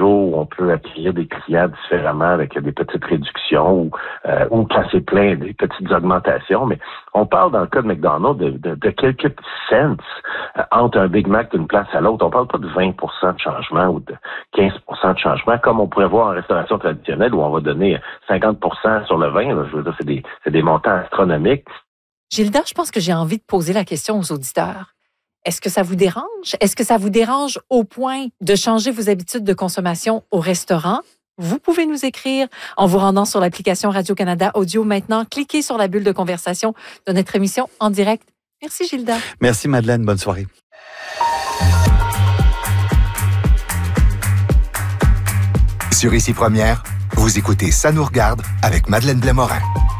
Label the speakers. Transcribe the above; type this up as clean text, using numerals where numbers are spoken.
Speaker 1: jours où on peut accueillir des clients différemment avec des petites réductions ou quand c'est plein, des petites augmentations. Mais on parle dans le cas de McDonald's de quelques cents entre un Big Mac d'une place à l'autre. On parle pas de 20% de changement ou de 15% de changement comme on pourrait voir en restauration traditionnelle où on va donner 50% sur le vin. Là. Je veux dire, c'est des montants astronomiques.
Speaker 2: Gilda, je pense que j'ai envie de poser la question aux auditeurs. Est-ce que ça vous dérange? Est-ce que ça vous dérange au point de changer vos habitudes de consommation au restaurant? Vous pouvez nous écrire en vous rendant sur l'application Radio-Canada Audio maintenant. Cliquez sur la bulle de conversation de notre émission en direct. Merci, Gilda.
Speaker 3: Merci, Madeleine. Bonne soirée.
Speaker 4: Sur Ici Première, vous écoutez Ça nous regarde avec Madeleine Blais-Morin.